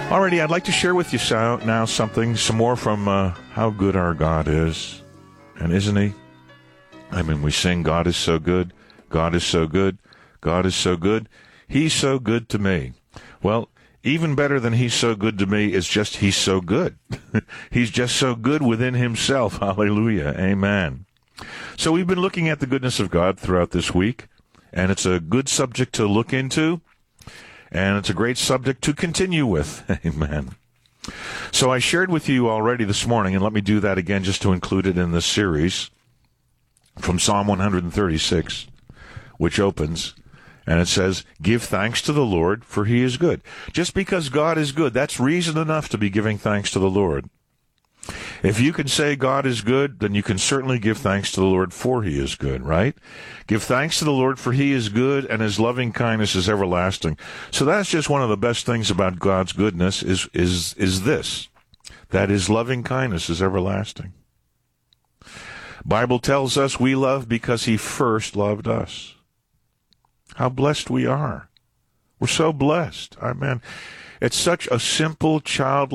Alrighty, I'd like to share with you now some more from how good our God is. And isn't he? I mean, we sing, God is so good, God is so good, God is so good, he's so good to me. Well, even better than he's so good to me is just he's so good. He's just so good within himself. Hallelujah. Amen. So we've been looking at the goodness of God throughout this week, and it's a good subject to look into. And it's a great subject to continue with. Amen. So I shared with you already this morning, and let me do that again just to include it in this series, from Psalm 136, which opens, and it says, "Give thanks to the Lord, for he is good." Just because God is good, that's reason enough to be giving thanks to the Lord. If you can say God is good, then you can certainly give thanks to the Lord, for he is good, right? Give thanks to the Lord, for he is good, and his loving kindness is everlasting. So that's just one of the best things about God's goodness is this, that his loving kindness is everlasting. Bible tells us we love because he first loved us. How blessed we are. We're so blessed. Amen. It's such a simple, childlike